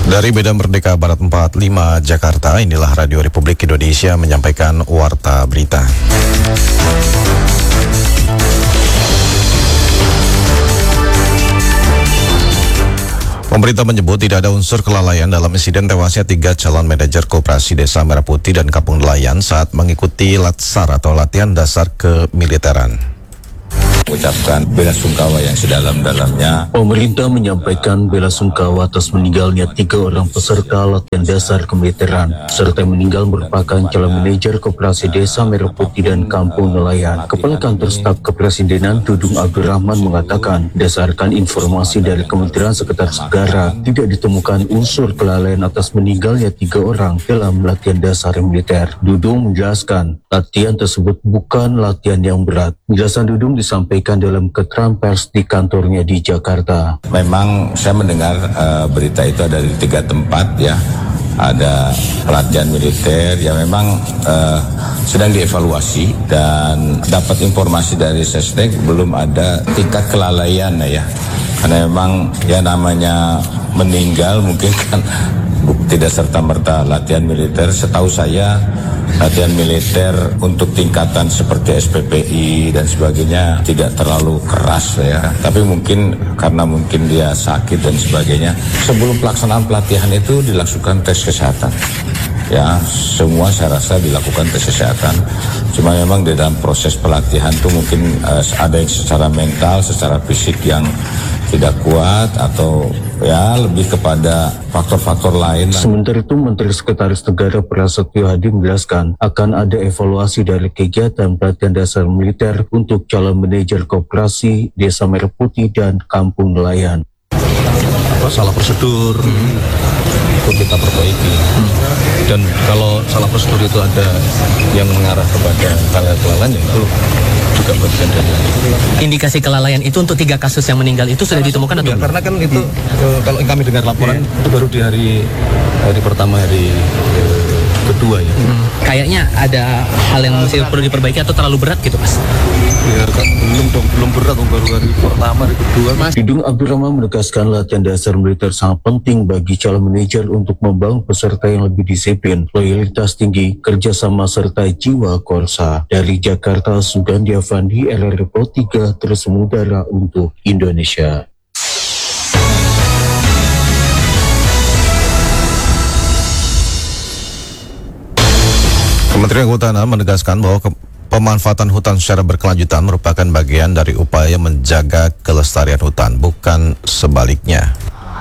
Dari Medan Merdeka Barat 45 Jakarta, inilah Radio Republik Indonesia menyampaikan Warta Berita. Pemerintah menyebut tidak ada unsur kelalaian dalam insiden tewasnya 3 calon manajer Koperasi Desa Merah Putih dan Kampung Nelayan saat mengikuti latsar atau latihan dasar kemiliteran. Ucapkan bela sungkawa yang sedalam-dalamnya. Pemerintah menyampaikan bela sungkawa atas meninggalnya 3 orang peserta latihan dasar kemiliteran, serta yang meninggal merupakan calon manajer Koperasi Desa Merah Putih dan Kampung Nelayan. Kepala Kantor Staf Kepresidenan Dudung Abdurrahman mengatakan, berdasarkan informasi dari Kementerian Sekretaris Negara, tidak ditemukan unsur kelalaian atas meninggalnya 3 orang dalam latihan dasar militer. Dudung menjelaskan, latihan tersebut bukan latihan yang berat. Penjelasan Dudung disampaikan dalam keterangan pers di kantornya di Jakarta. Memang saya mendengar berita itu ada di 3 tempat ya. Ada pelatihan militer yang memang sedang dievaluasi, dan dapat informasi dari Sesnek belum ada tingkat kelalaian ya. Karena memang ya namanya meninggal mungkin kan tidak serta-merta latihan militer. Setahu saya latihan militer untuk tingkatan seperti SPPI dan sebagainya tidak terlalu keras ya. Tapi mungkin karena mungkin dia sakit dan sebagainya, sebelum pelaksanaan pelatihan itu dilakukan tes kesehatan. Ya, semua saya rasa dilakukan tes kesehatan. Cuma memang di dalam proses pelatihan itu mungkin ada yang secara mental, secara fisik yang tidak kuat, atau ya lebih kepada faktor-faktor lain. Sementara itu, Menteri Sekretaris Negara Prasetyo Hadi menjelaskan akan ada evaluasi dari kegiatan pelatihan dasar militer untuk calon manajer Koperasi Desa Merah Putih dan Kampung Nelayan. Salah prosedur itu kita perbaiki, dan kalau salah prosedur itu ada yang mengarah kepada hal kelalaian, itu juga bagian dari indikasi kelalaian itu. Untuk 3 kasus yang meninggal itu sudah ditemukan atau belum? Karena kan itu kalau kami dengar laporan itu baru di hari pertama, hari kedua ya. Kayaknya ada hal yang masih perlu diperbaiki atau terlalu berat gitu, Mas? Ya kan belum berat, baru hari pertama, hari kedua. Dudung Abdurrahman menegaskan latihan dasar militer sangat penting bagi calon manajer untuk membangun peserta yang lebih disiplin, loyalitas tinggi, kerjasama serta jiwa korsa. Dari Jakarta, Sugandi Avandi, RRI 3 terus mengudara untuk Indonesia. Kementerian Kehutanan menegaskan bahwa pemanfaatan hutan secara berkelanjutan merupakan bagian dari upaya menjaga kelestarian hutan, bukan sebaliknya.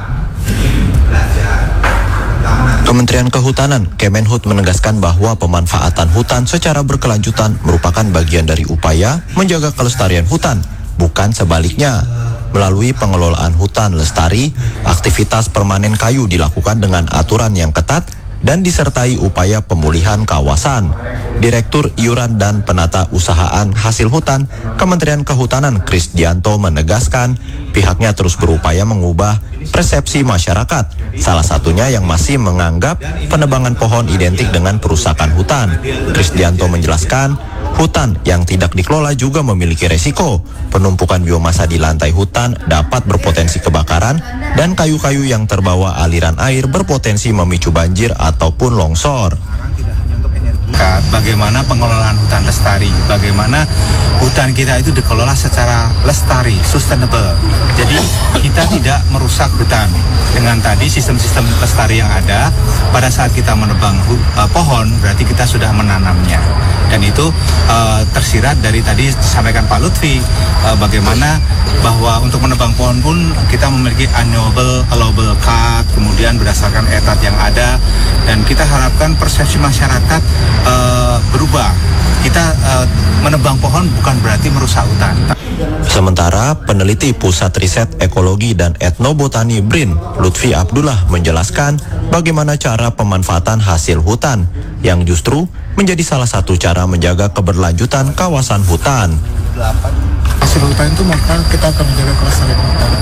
Kementerian Kehutanan, Kemenhut, menegaskan bahwa pemanfaatan hutan secara berkelanjutan merupakan bagian dari upaya menjaga kelestarian hutan, bukan sebaliknya. Melalui pengelolaan hutan lestari, aktivitas permanen kayu dilakukan dengan aturan yang ketat dan disertai upaya pemulihan kawasan. Direktur Iuran dan Penata Usahaan Hasil Hutan, Kementerian Kehutanan, Krisdianto, menegaskan pihaknya terus berupaya mengubah persepsi masyarakat, salah satunya yang masih menganggap penebangan pohon identik dengan perusakan hutan. Krisdianto menjelaskan, hutan yang tidak dikelola juga memiliki resiko. Penumpukan biomasa di lantai hutan dapat berpotensi kebakaran, dan kayu-kayu yang terbawa aliran air berpotensi memicu banjir ataupun longsor. Bagaimana pengelolaan hutan lestari, bagaimana hutan kita itu dikelola secara lestari, sustainable. Jadi kita tidak merusak hutan. Dengan tadi sistem-sistem lestari yang ada, pada saat kita menebang pohon, berarti kita sudah menanamnya. Dan itu tersirat dari tadi disampaikan Pak Lutfi, bagaimana bahwa untuk menebang pohon pun kita memiliki unknowable, allowable cut, kemudian berdasarkan etat yang ada, dan kita harapkan persepsi masyarakat berubah. Kita menebang pohon bukan berarti merusak hutan. Sementara peneliti Pusat Riset Ekologi dan Etnobotani BRIN, Lutfi Abdullah, menjelaskan bagaimana cara pemanfaatan hasil hutan yang justru menjadi salah satu cara menjaga keberlanjutan kawasan hutan. Hasil hutan itu maka kita akan menjaga kelestarian hutan.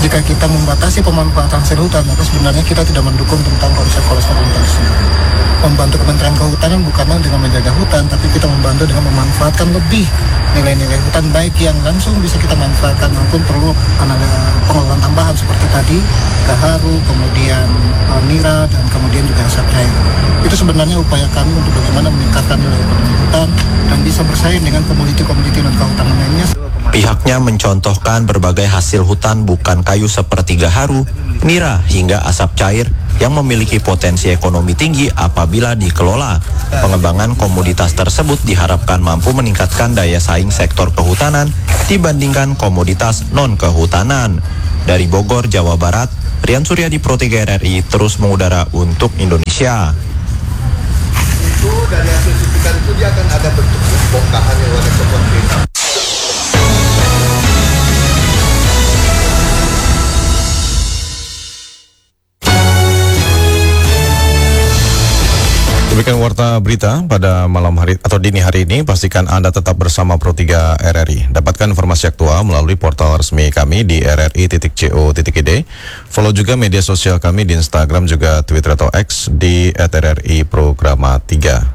jika kita membatasi pemanfaatan hasil hutan, maka sebenarnya kita tidak mendukung tentang konsep kelestarian hutan tersebut. Membantu Kementerian Kehutanan bukanlah dengan menjaga hutan, tapi kita membantu dengan memanfaatkan lebih nilai-nilai hutan, baik yang langsung bisa kita manfaatkan maupun perlu ada pengelolaan tambahan seperti tadi gaharu, kemudian nira, dan kemudian juga asap cair. Itu sebenarnya upaya kami untuk bagaimana meningkatkan nilai ekonomi hutan dan bisa bersaing dengan komoditi-komoditi non kehutanan lainnya. Pihaknya mencontohkan berbagai hasil hutan bukan kayu seperti gaharu, nira, hingga asap cair yang memiliki potensi ekonomi tinggi apabila dikelola. Pengembangan komoditas tersebut diharapkan mampu meningkatkan daya saing sektor kehutanan dibandingkan komoditas non-kehutanan. Dari Bogor, Jawa Barat, Rian Suryadi, Pro 3 RRI terus mengudara untuk Indonesia. Itu dari hasil suntikan itu dia akan ada bentuk bongkahan yang warna coklat hitam. Demikian warta berita pada malam hari atau dini hari ini. Pastikan Anda tetap bersama Pro 3 RRI. Dapatkan informasi aktual melalui portal resmi kami di rri.co.id. Follow juga media sosial kami di Instagram juga Twitter atau X di @RRI Programa 3.